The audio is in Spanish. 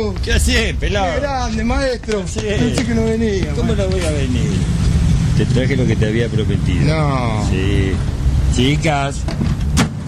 maestro. ¿Qué hacés, pelado? Qué grande, maestro. Pensé que no venía. ¿Cómo no voy a venir? Te traje lo que te había prometido. No. Sí. Chicas,